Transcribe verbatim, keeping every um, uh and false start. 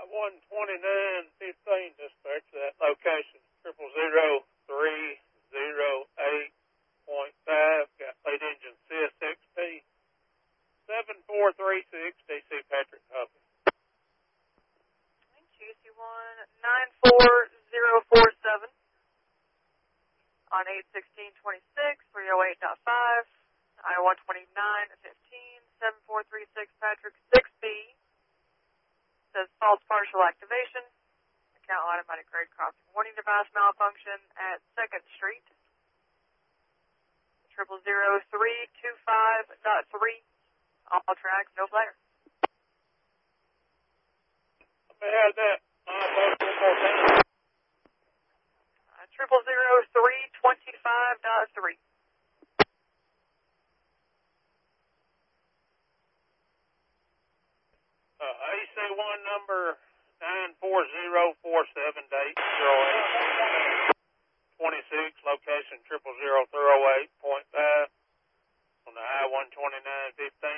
one twenty-nine fifteen dispatch to that location, triple zero three zero eight point five, got lead engine C S X P seven four three six, D C Patrick Hubbard. G C one nine four zero four seven on eight sixteen twenty-six, three oh eight point five, I one twenty-nine fifteen, seven four three six Patrick six B. Says false partial activation, account automatic grade crossing warning device malfunction at second Street, triple zero three two five dot three, all tracks, no flare. Let me have that. Uh, triple zero three twenty-five dot three. Uh, A C one number nine four zero four seven to eight zero eight twenty-six, location triple zero three oh eight point five on the I one twenty-nine fifteen.